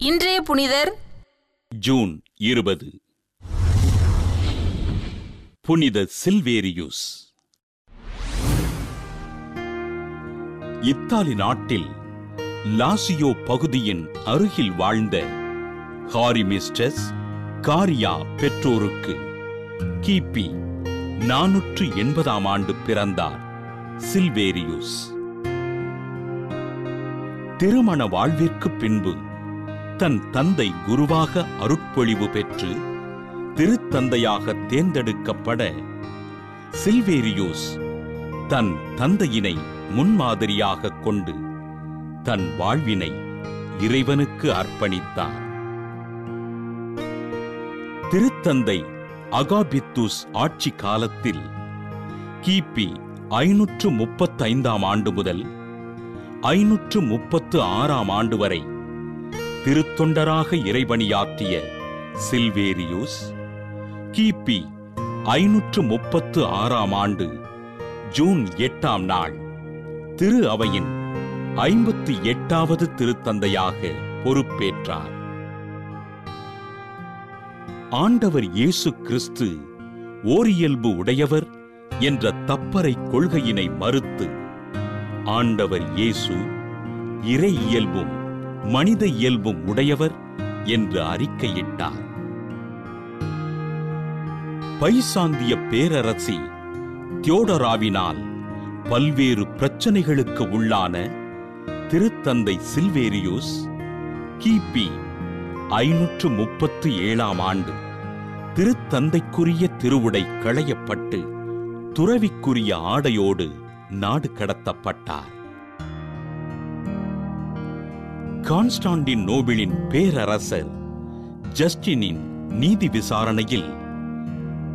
இன்றைய புனிதர் ஜூன் 20. புனித சில்வேரியுஸ். இத்தாலி நாட்டில் லாசியோ பகுதியின் அருகில் வாழ்ந்த ஹாரிமிஸ்டஸ் காரியா பெற்றோருக்கு கிபி 480 ஆண்டு பிறந்தார் சில்வேரியுஸ். திருமண வாழ்விற்கு பின்பு தன் தந்தை குருவாக அருட்பொழிவு பெற்று திருத்தந்தையாக தேர்ந்தெடுக்கப்பட சில்வேரியுஸ் தன் தந்தையினை முன்மாதிரியாக கொண்டு தன் வாழ்வினை இறைவனுக்கு அர்ப்பணித்தார். திருத்தந்தை அகாபித்துஸ் ஆட்சி காலத்தில் கிபி 535 ஆண்டு முதல் 536 ஆண்டு வரை திருத்தொண்டராக இறைபணியாற்றிய சில்வேரியுஸ் கிபி 536 ஆண்டு ஜூன் 8 நாள் திரு அவையின் 58வது திருத்தந்தையாக பொறுப்பேற்றார். ஆண்டவர் இயேசு கிறிஸ்து ஓரியல்பு உடையவர் என்ற தப்பறை கொள்கையினை மறுத்து ஆண்டவர் இயேசு இறை இயல்பும் மனித இயல்பும் உடையவர் என்று அறிக்கையிட்டார். பைசாந்திய பேரரசி தியோடராவினால் பல்வேறு பிரச்சனைகளுக்கு உள்ளான திருத்தந்தை சில்வேரியுஸ் கிபி 537 ஆண்டு திருத்தந்தைக்குரிய திருவுடை களையப்பட்டு துறவிக்குரிய ஆடையோடு நாடு கடத்தப்பட்டார். கான்ஸ்டாண்டினோபிளின் பேரரசர் ஜஸ்டினின் நீதி விசாரணையில்